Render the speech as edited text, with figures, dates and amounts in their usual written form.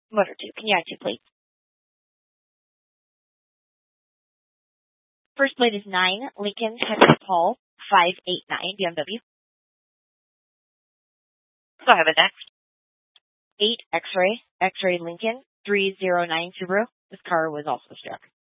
Motor 2. Can you add 2 plates? First plate is 9, Lincoln Henry Paul, 589, BMW. Go ahead with next. 8, X-Ray Lincoln, 309, Subaru. This car was also struck.